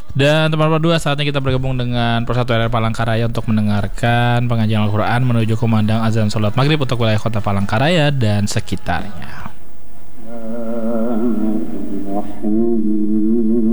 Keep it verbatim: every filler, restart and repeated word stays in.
Dan teman berdua, saatnya kita bergabung dengan Persatuan R R Palangkaraya untuk mendengarkan pengajian Al-Quran menuju kumandang azan sholat maghrib untuk wilayah kota Palangkaraya dan sekitarnya.